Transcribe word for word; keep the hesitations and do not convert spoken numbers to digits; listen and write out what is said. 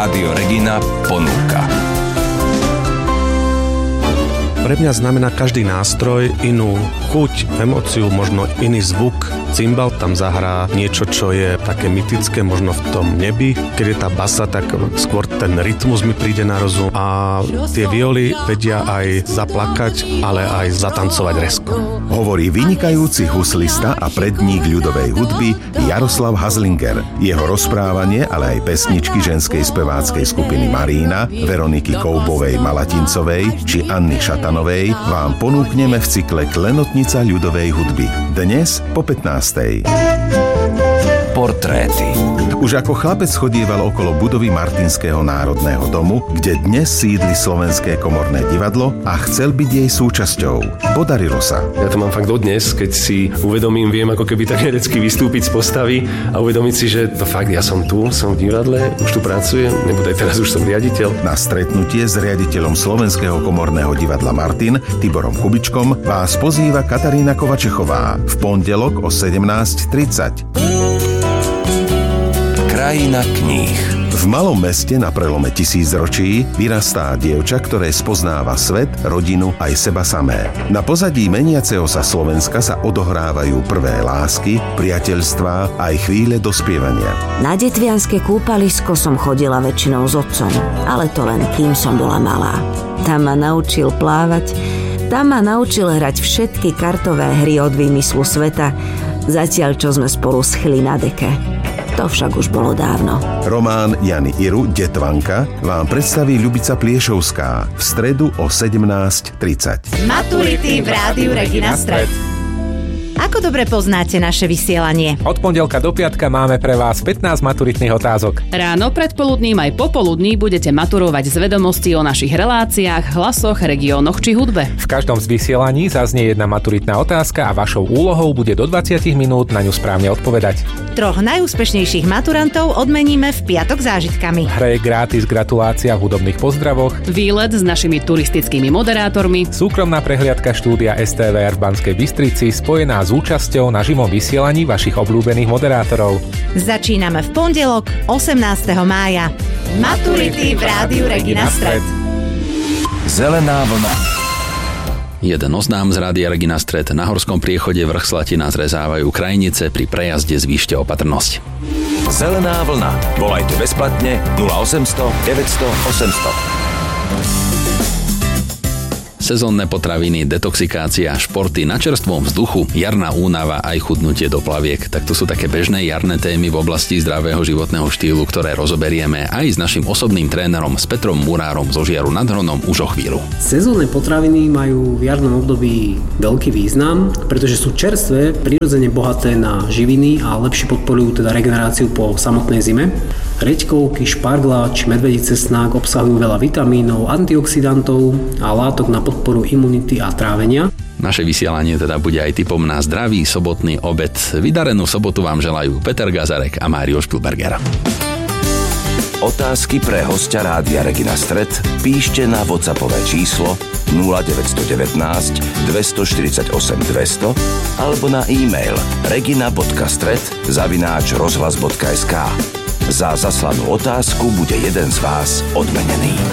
Rádio Regina ponúka. Pre mňa znamená každý nástroj inú chuť, emóciu, možno iný zvuk. Cymbal tam zahrá niečo, čo je také mytické, možno v tom nebi. Keď je tá basa, tak skôr ten rytmus mi príde na rozum. A tie violy vedia aj zaplakať, ale aj zatancovať rezko. Hovorí vynikajúci huslista a predník ľudovej hudby Jaroslav Hazlinger. Jeho rozprávanie, ale aj pesničky ženskej speváckej skupiny Marína, Veroniky Koubovej Malatincovej či Anny Šatanovej vám ponúkneme v cykle Klenotnica ľudovej hudby. Dnes po pätnástej. Portréty. Už ako chlapec chodieval okolo budovy Martinského národného domu, kde dnes sídli Slovenské komorné divadlo a chcel byť jej súčasťou. Podarilo sa. Ja to mám fakt dodnes, keď si uvedomím, viem ako keby tak herecky vystúpiť z postavy a uvedomiť si, že to fakt ja som tu, som v divadle, už tu pracujem, nebudaj teraz už som riaditeľ. Na stretnutie s riaditeľom Slovenského komorného divadla Martin, Tiborom Kubičkom, vás pozýva Katarína Kovačechová v pondelok o sedemnásť tridsať. Krajina kníh. V malom meste na prelome tisícročí vyrastá dievča, ktoré spoznáva svet, rodinu aj seba samé. Na pozadí meniaceho sa Slovenska sa odohrávajú prvé lásky, priateľstvá aj chvíle dospievania. Na detvianske kúpalisko som chodila väčšinou s otcom, ale to len kým som bola malá. Tam ma naučil plávať, tam ma naučil hrať všetky kartové hry od výmyslu sveta, zatiaľ čo sme spolu schli na deke. To však už bolo dávno. Román Jany Iru Detvanka vám predstaví Ľubica Pliešovská v stredu o sedemnásť tridsať. Maturity v Rádiu Regina Stred. Ako dobre poznáte naše vysielanie? Od pondelka do piatka máme pre vás pätnásť maturitných otázok. Ráno, predpoludním aj popoludní budete maturovať z vedomostí o našich reláciách, hlasoch, regiónoch či hudbe. V každom z vysielaní zaznie jedna maturitná otázka a vašou úlohou bude do dvadsať minút na ňu správne odpovedať. Troch najúspešnejších maturantov odmeníme v piatok zážitkami. Hre gratis gratulácia v hudobných pozdravoch, výlet s našimi turistickými moderátormi, súkromná prehliadka štúdia es té vé er v Banskej Bystrici spojená s účasťou na živom vysielaní vašich obľúbených moderátorov. Začíname v pondelok osemnásteho mája. Maturity v Rádiu Regina Stred. Zelená vlna. Jeden oznám z Rádia Regina Stred. Na horskom priechode vrch Slatina zrezávajú krajnice, pri prejazde zvýšte opatrnosť. Zelená vlna. Volajte bezplatne nula osemsto deväťsto osemsto. Sezónne potraviny, detoxikácia, športy na čerstvom vzduchu, jarná únava aj chudnutie do plaviek. Tak to sú také bežné jarné témy v oblasti zdravého životného štýlu, ktoré rozoberieme aj s našim osobným trénerom s Petrom Murárom zo Žiaru nad Hronom už o chvíľu. Sezónne potraviny majú v jarnom období veľký význam, pretože sú čerstvé, prirodzene bohaté na živiny a lepšie podporujú teda regeneráciu po samotnej zime. Reďkovky, špargla či medvedí cesnák obsahujú veľa vitamínov, antioxidantov a látok na podporu imunity a trávenia. Naše vysielanie teda bude aj tipom na zdravý sobotný obed. Vydarenú sobotu vám želajú Peter Gazarek a Mário Špilberger. Otázky pre hostia Rádia Regina Stred píšte na WhatsAppové číslo nula deväť jedna deväť dvestoštyridsaťosem dvesto alebo na e-mail regina bodka stred zavináč rozhlas bodka es ká. Za zaslanú otázku bude jeden z vás odmenený.